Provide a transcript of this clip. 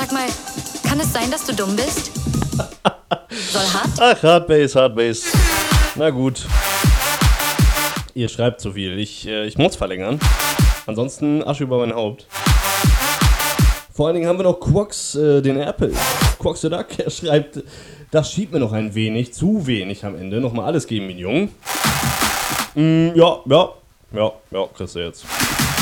Sag mal, kann es sein, dass du dumm bist? Soll hart? Ach, Hardbase. Na gut. Ihr schreibt zu viel. Ich muss verlängern. Ansonsten Asche über mein Haupt. Vor allen Dingen haben wir noch Quox, den Erpel. Quox the Duck, er schreibt, das schiebt mir noch ein wenig, zu wenig am Ende. Nochmal alles geben, Mignon. Ja, kriegst du jetzt.